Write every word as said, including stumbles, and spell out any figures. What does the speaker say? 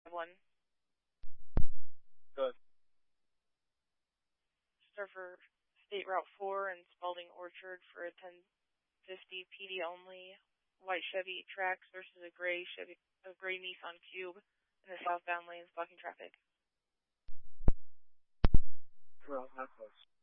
one. Good. Start for State Route four and Spalding Orchard for a ten fifty P D only. White Chevy Trax versus a gray Chevy, a gray Nissan Cube in the southbound lanes blocking traffic. Well, not close.